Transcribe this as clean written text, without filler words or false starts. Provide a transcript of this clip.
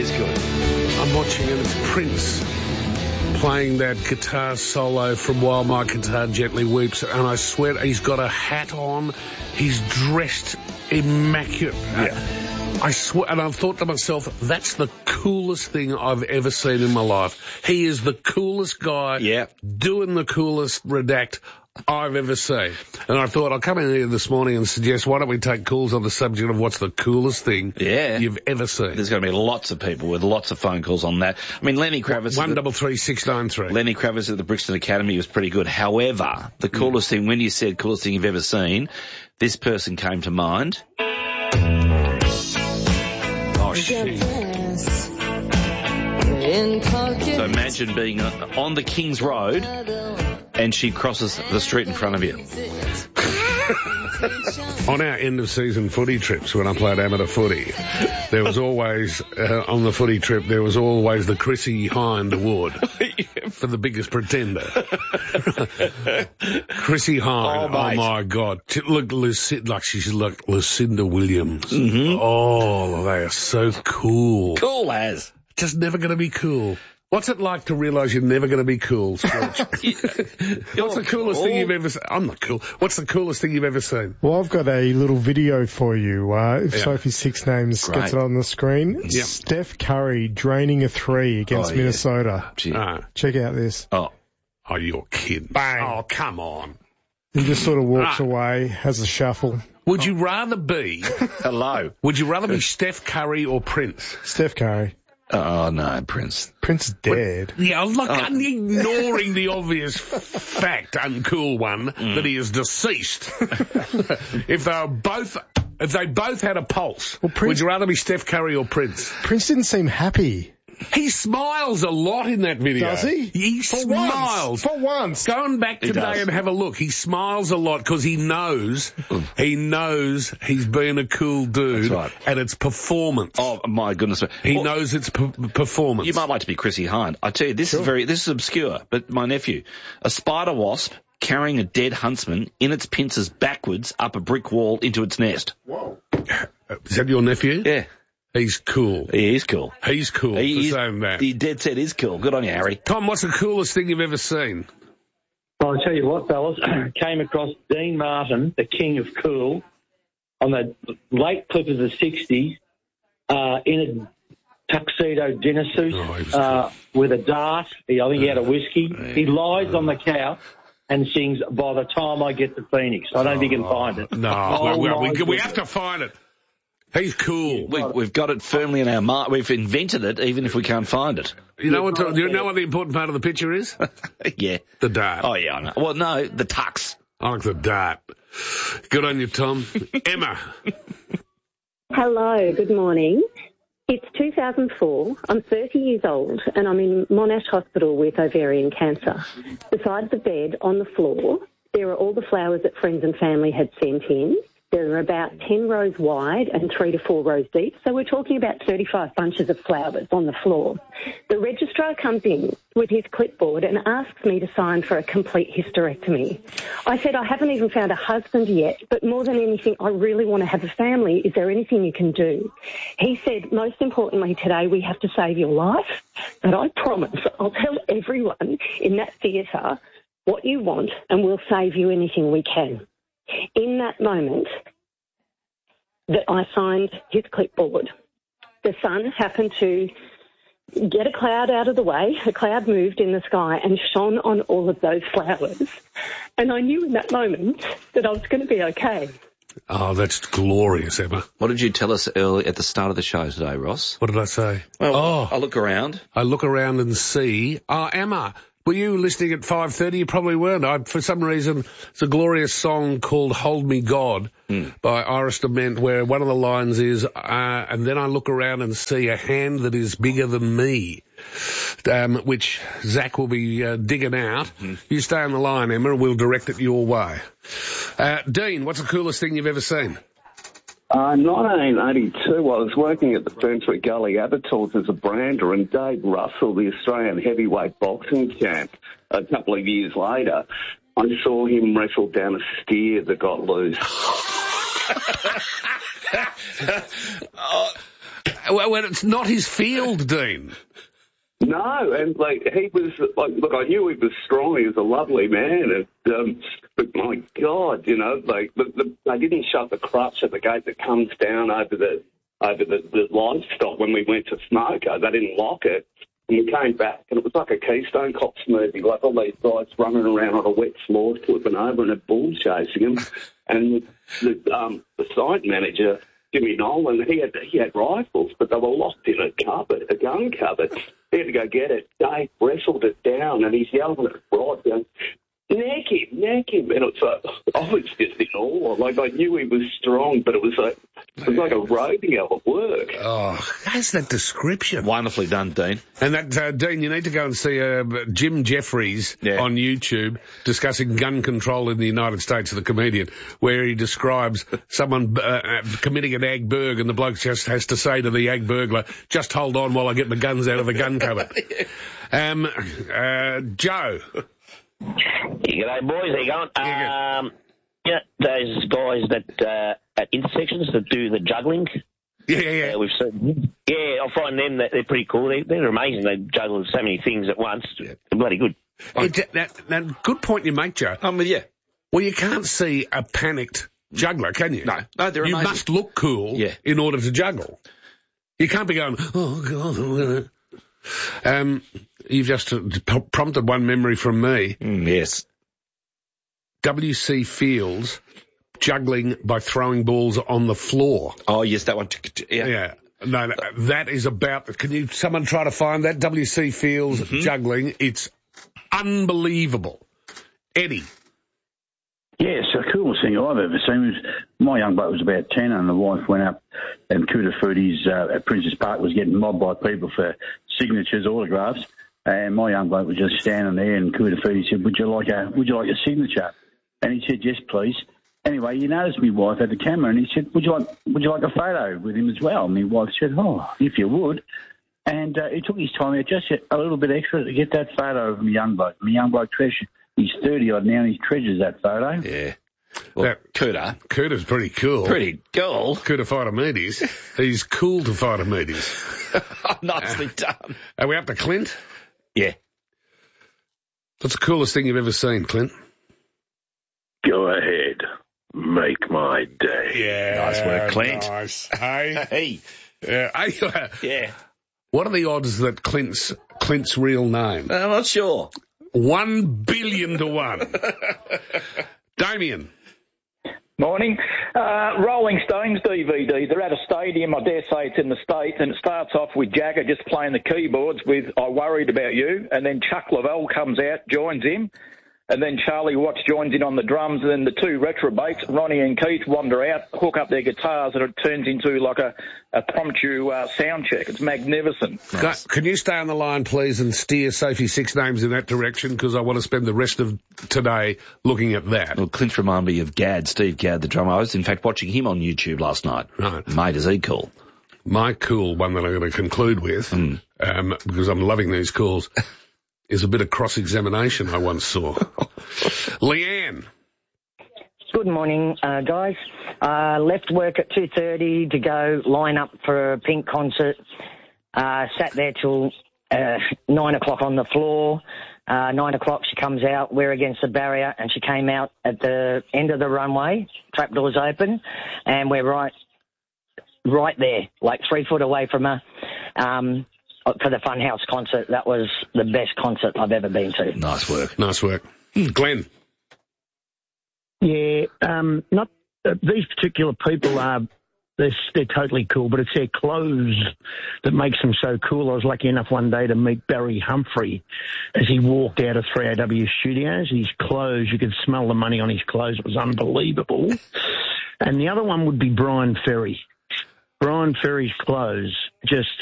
That's good. I'm watching it. It's Prince playing that guitar solo from While My Guitar Gently Weeps, and I swear he's got a hat on. He's dressed immaculate. Yeah. I swear, and I've thought to myself, that's the coolest thing I've ever seen in my life. He is the coolest guy doing the coolest redact I've ever seen. And I thought, I'll come in here this morning and suggest, why don't we take calls on the subject of what's the coolest thing you've ever seen? There's going to be lots of people with lots of phone calls on that. I mean, Lenny Kravitz... 133693. Lenny Kravitz at the Brixton Academy was pretty good. However, the coolest thing, when you said coolest thing you've ever seen, this person came to mind. Oh, shit. So imagine being on the King's Road and she crosses the street in front of you. On our end-of-season footy trips, when I played amateur footy, there was always, on the footy trip, there was always the Chrissy Hind Award for the biggest pretender. Chrissy Hind, oh my God. She looked like she looked Lucinda Williams. Mm-hmm. Oh, they are so cool. Cool as. Just never going to be cool. What's it like to realise you're never going to be cool, Scorch? What's the coolest thing you've ever seen? I'm not cool. What's the coolest thing you've ever seen? Well, I've got a little video for you. If Sophie Six Names gets it on the screen. Yep. Steph Curry draining a 3 against Minnesota. Check out this. Oh, you're kidding. Bang. Oh, come on. He just sort of walks away, has a shuffle. Would you rather be... Hello. Would you rather be Steph Curry or Prince? Steph Curry. Oh, no, Prince. Prince is dead. I'm ignoring the obvious fact, uncool one, that he is deceased. If they both had a pulse, would you rather be Steph Curry or Prince? Prince didn't seem happy. He smiles a lot in that video. Does he? He smiles. For once. Going back today and have a look. He smiles a lot because he knows he's been a cool dude. That's right. And it's performance. Oh, my goodness. He knows it's performance. You might like to be Chrissy Hind. I tell you, this is obscure, but my nephew, a spider wasp carrying a dead huntsman in its pincers backwards up a brick wall into its nest. Whoa. Is that your nephew? Yeah. He's cool. He is cool. He's cool for saying that. He dead set is cool. Good on you, Harry. Tom, what's the coolest thing you've ever seen? Well, I'll tell you what, fellas. Came across Dean Martin, the king of cool, on the late clip of the 60s, in a tuxedo dinner suit with a dart. I think he had a whiskey. He lies on the couch and sings By the Time I Get to Phoenix. I don't think you can find it. No, we have to find it. He's cool. We've got it firmly in our mind. We've invented it, even if we can't find it. Do you know what the important part of the picture is? Yeah. The dart. Oh, yeah, I know. Well, no, the tux. I like the dart. Good on you, Tom. Emma. Hello, good morning. It's 2004. I'm 30 years old and I'm in Monash Hospital with ovarian cancer. Beside the bed on the floor, there are all the flowers that friends and family had sent in. There are about 10 rows wide and 3 to 4 rows deep, so we're talking about 35 bunches of flowers on the floor. The registrar comes in with his clipboard and asks me to sign for a complete hysterectomy. I said, I haven't even found a husband yet, but more than anything, I really want to have a family. Is there anything you can do? He said, most importantly today, we have to save your life, but I promise I'll tell everyone in that theatre what you want and we'll save you anything we can. In that moment that I signed his clipboard, the sun happened to get a cloud out of the way. A cloud moved in the sky and shone on all of those flowers. And I knew in that moment that I was going to be okay. Oh, that's glorious, Emma. What did you tell us early at the start of the show today, Ross? What did I say? Well, I look around. I look around and see... Oh, Emma... Were you listening at 5:30? You probably weren't. For some reason, it's a glorious song called Hold Me God by Iris Dement, where one of the lines is, and then I look around and see a hand that is bigger than me, which Zach will be digging out. You stay on the line, Emma, and we'll direct it your way. Dean, what's the coolest thing you've ever seen? 1982, I was working at the Brunswick Gully Abattoirs as a brander, and Dave Russell, the Australian heavyweight boxing champ, a couple of years later, I saw him wrestle down a steer that got loose. Well, it's not his field, Dean. No, and he was look, I knew he was strong. He was a lovely man, and but my God, they didn't shut the crutch at the gate that comes down over the livestock when we went to Smoko. They didn't lock it, and we came back, and it was like a Keystone Cops movie, like all these guys running around on a wet floor, flipping over, and a bull chasing them, and the site manager, Jimmy Nolan, he had rifles, but they were locked in a gun cupboard. He had to go get it. Dave wrestled it down, and he's yelling at Rod, going, neck him. And it's like, I was just in awe. Like, I knew he was strong, but it was like a rodeo at work. Oh, that's that description. Wonderfully done, Dean. And that, Dean, you need to go and see Jim Jeffries on YouTube discussing gun control in the United States, the comedian, where he describes someone committing an ag burg, and the bloke just has to say to the ag burglar, just hold on while I get my guns out of the gun cupboard. Joe. G'day, boys. How you going? Those guys that at intersections that do the juggling. Yeah. We've seen. Yeah, I find them that they're pretty cool. They're amazing. They juggle so many things at once. They're bloody good. That good point you make, Joe. I'm with you. Well, you can't see a panicked juggler, can you? No, they're amazing. You must look cool in order to juggle. You can't be going, oh, God, I'm gonna... You've just prompted one memory from me. Yes. W.C. Fields juggling by throwing balls on the floor. Oh, yes, that one. Yeah. No, that is about... Can someone try to find that? W.C. Fields juggling. It's unbelievable. Eddie. Yes, the coolest thing I've ever seen was my young bloke was about 10 and the wife went up and Kuta Fruities at Princess Park was getting mobbed by people for signatures, autographs, and my young bloke was just standing there and Kuta Fruities said, would you like a signature? And he said, yes, please. Anyway, he noticed my wife had the camera and he said, would you like a photo with him as well? And my wife said, oh, if you would. And he took his time out, just a little bit extra to get that photo of my young bloke. My young bloke treasures. He's 30-odd now, and he treasures that photo. Yeah. Well, Kuta's pretty cool. Pretty cool. Kuta Phytomedes. He's cool to Phytomedes. Nicely done. Are we up to Clint? Yeah. What's the coolest thing you've ever seen, Clint? Go ahead. Make my day. Yeah. Nice work, Clint. Nice. Hey. Hey. Yeah. What are the odds that Clint's real name? I'm not sure. 1 billion to 1. Damien. Morning. Rolling Stones DVD. They're at a stadium. I dare say it's in the States, and it starts off with Jagger just playing the keyboards with I Worried About You, and then Chuck Leavell comes out, joins him, and then Charlie Watts joins in on the drums, and then the two retrobates, Ronnie and Keith, wander out, hook up their guitars, and it turns into like a promptu sound check. It's magnificent. Nice. Can you stay on the line, please, and steer Sophie's Six Names in that direction, because I want to spend the rest of today looking at that. Well, Clint reminded me of Steve Gadd, the drummer. I was, in fact, watching him on YouTube last night. Right. Mate, is he cool? My cool one that I'm going to conclude with, because I'm loving these calls, is a bit of cross-examination I once saw. Leanne. Good morning, guys. Left work at 2:30 to go line up for a Pink concert. Sat there till 9 o'clock on the floor. 9 o'clock she comes out, we're against the barrier, and she came out at the end of the runway, trapdoors open, and we're right there, like 3 foot away from her. For the Funhouse concert, that was the best concert I've ever been to. Nice work. Nice work. Glenn. Yeah, not these particular people are, they're totally cool, but it's their clothes that makes them so cool. I was lucky enough one day to meet Barry Humphrey as he walked out of 3AW Studios. His clothes, you could smell the money on his clothes. It was unbelievable. And the other one would be Brian Ferry. Brian Ferry's clothes just